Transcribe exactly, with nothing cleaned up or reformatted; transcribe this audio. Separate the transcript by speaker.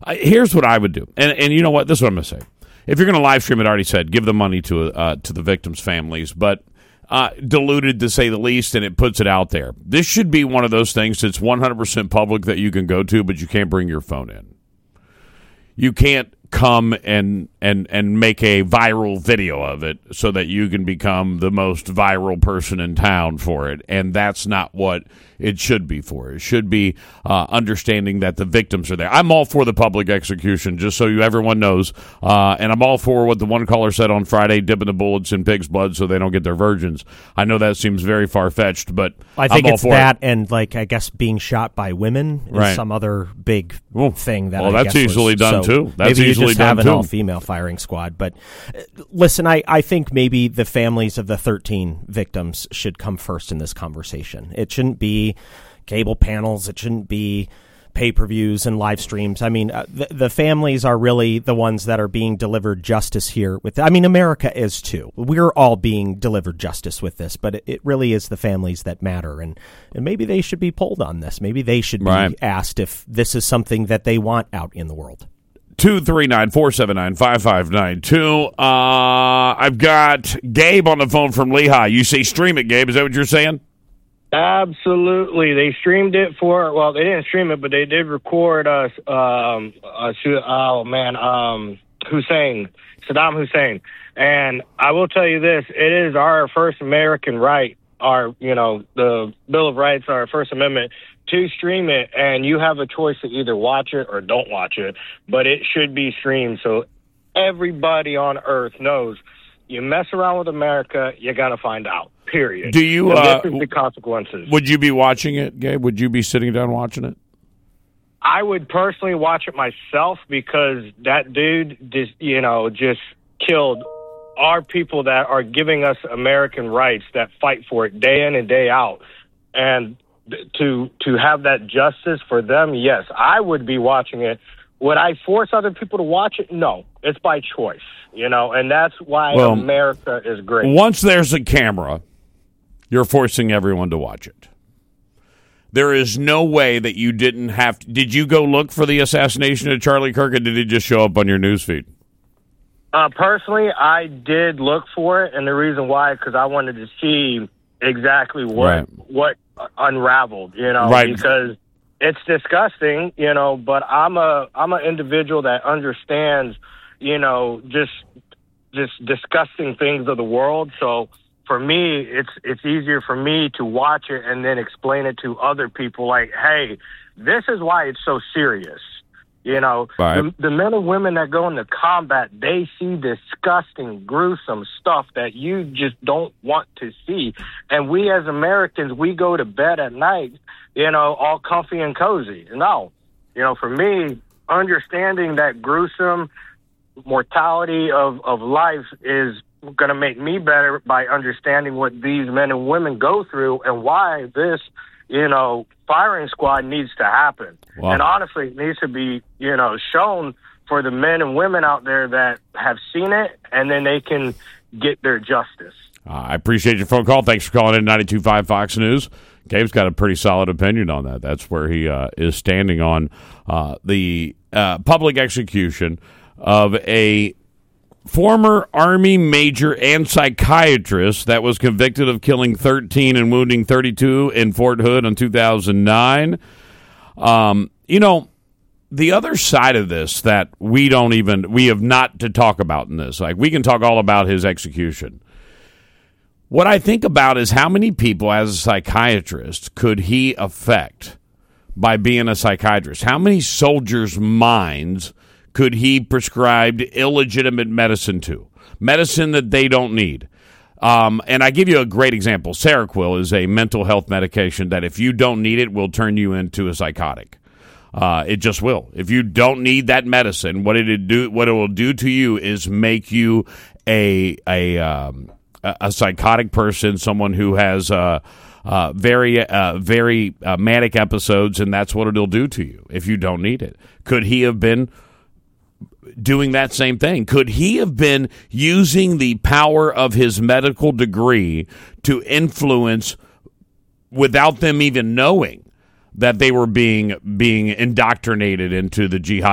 Speaker 1: Uh, here's what I would do, and and you know what? This is what I'm going to say. If you're going to live stream it, I already said, give the money to uh, to the victims' families, but uh, diluted to say the least, and it puts it out there. This should be one of those things that's one hundred percent public that you can go to, but you can't bring your phone in. You can't come and and and make a viral video of it so that you can become the most viral person in town for it, and that's not what it should be for. It should be uh, understanding that the victims are there. I'm all for the public execution, just so you everyone knows, uh, and I'm all for what the one caller said on Friday, dipping the bullets in pigs' blood so they don't get their virgins. I know that seems very far-fetched, but
Speaker 2: I think
Speaker 1: I'm all
Speaker 2: it's
Speaker 1: for
Speaker 2: that
Speaker 1: it.
Speaker 2: and, like, I guess being shot by women is
Speaker 1: Right.
Speaker 2: some other big
Speaker 1: Well,
Speaker 2: thing that
Speaker 1: well,
Speaker 2: I
Speaker 1: that's
Speaker 2: guess
Speaker 1: easily
Speaker 2: was,
Speaker 1: done,
Speaker 2: so
Speaker 1: too. That's
Speaker 2: maybe
Speaker 1: easily
Speaker 2: you just
Speaker 1: done,
Speaker 2: have an
Speaker 1: too.
Speaker 2: all-female firing squad. But uh, listen, I, I think maybe the families of the thirteen victims should come first in this conversation. It shouldn't be cable panels. It shouldn't be pay-per-views and live streams. I mean, uh, the, the families are really the ones that are being delivered justice here. With, I mean, America is too. We're all being delivered justice with this, but it, it really is the families that matter. And, and maybe they should be polled on this. Maybe they should be
Speaker 1: Right.
Speaker 2: asked if this is something that they want out in the world.
Speaker 1: two three nine, four seven nine, five five nine two. Uh, I've got Gabe on the phone from Lehigh. You say stream it, Gabe. Is that what you're saying?
Speaker 3: Absolutely. They streamed it for, well, they didn't stream it, but they did record us, um, uh, oh, man, um, Hussein, Saddam Hussein. And I will tell you this, it is our first American right, our, you know, the Bill of Rights, our First Amendment, to stream it. And you have a choice to either watch it or don't watch it, but it should be streamed so everybody on earth knows you mess around with America, you got to find out. Period.
Speaker 1: Do you?
Speaker 3: And
Speaker 1: Uh,
Speaker 3: this is the consequences.
Speaker 1: would you be watching it, Gabe? Would you be sitting down watching it?
Speaker 3: I would personally watch it myself because that dude just, you know, just killed our people that are giving us American rights that fight for it day in and day out. And to to have that justice for them, yes, I would be watching it. Would I force other people to watch it? No, it's by choice, you know, and that's why
Speaker 1: Well,
Speaker 3: America is great.
Speaker 1: Once there's a camera, you're forcing everyone to watch it. There is no way that you didn't have to. Did you go look for the assassination of Charlie Kirk, or did it just show up on your newsfeed?
Speaker 3: Uh, personally, I did look for it, and the reason why, because I wanted to see exactly what
Speaker 1: Right.
Speaker 3: what unraveled, you know,
Speaker 1: Right.
Speaker 3: because it's disgusting, you know. But I'm a I'm an individual that understands, you know, just just disgusting things of the world. So for me, it's it's easier for me to watch it and then explain it to other people. Like, hey, this is why it's so serious. You know,
Speaker 1: Right.
Speaker 3: the, the men and women that go into combat, they see disgusting, gruesome stuff that you just don't want to see. And we as Americans, we go to bed at night, you know, all comfy and cozy. No, you know, for me, understanding that gruesome mortality of, of life is going to make me better by understanding what these men and women go through and why this, you know, firing squad needs to happen.
Speaker 1: Wow.
Speaker 3: And honestly, it needs to be, you know, shown for the men and women out there that have seen it, and then they can get their justice.
Speaker 1: Uh, I appreciate your phone call. Thanks for calling in ninety-two point five Fox News. Gabe's got a pretty solid opinion on that. That's where he uh, is standing on uh, the uh, public execution of a former Army major and psychiatrist that was convicted of killing thirteen and wounding thirty-two in Fort Hood in two thousand nine. Um, you know, the other side of this that we don't even, we have not to talk about in this, like we can talk all about his execution. What I think about is how many people as a psychiatrist could he affect by being a psychiatrist? How many soldiers' minds could he prescribe illegitimate medicine to? Medicine that they don't need. Um, and I give you a great example. Seroquel is a mental health medication that if you don't need it, will turn you into a psychotic. Uh, it just will. If you don't need that medicine, what it do, what it will do to you is make you a a um, a, a psychotic person, someone who has uh, uh, very uh, very uh, manic episodes, and that's what it'll do to you if you don't need it. Could he have been doing that same thing? Could he have been using the power of his medical degree to influence, without them even knowing, that they were being being indoctrinated into the jihad?